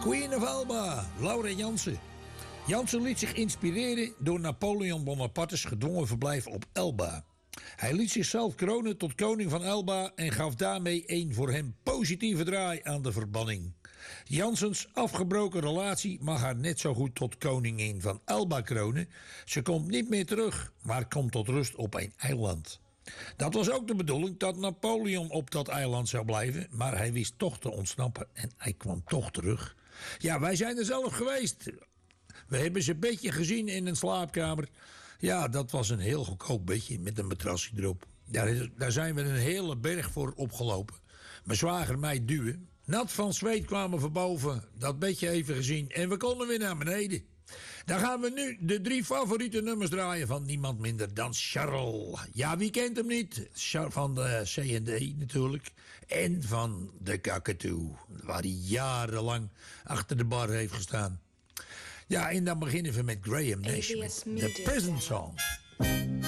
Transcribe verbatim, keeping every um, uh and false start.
Queen of Elba, Laura Jansen. Jansen liet zich inspireren door Napoleon Bonaparte's gedwongen verblijf op Elba. Hij liet zichzelf kronen tot koning van Elba en gaf daarmee een voor hem positieve draai aan de verbanning. Jansens afgebroken relatie mag haar net zo goed tot koningin van Elba kronen. Ze komt niet meer terug, maar komt tot rust op een eiland. Dat was ook de bedoeling dat Napoleon op dat eiland zou blijven, maar hij wist toch te ontsnappen en hij kwam toch terug. Ja, wij zijn er zelf geweest. We hebben zijn bedje gezien in een slaapkamer. Ja, dat was een heel goedkoop bedje met een matrasje erop. Daar, daar zijn we een hele berg voor opgelopen. Mijn zwager mij duwen. Nat van zweet kwamen we boven, dat bedje even gezien en we konden weer naar beneden. Dan gaan we nu de drie favoriete nummers draaien van niemand minder dan Charles. Ja, wie kent hem niet? Van de C en D natuurlijk. En van de Kakatoe, waar hij jarenlang achter de bar heeft gestaan. Ja, en dan beginnen we met Graham Nash met The Prison Song.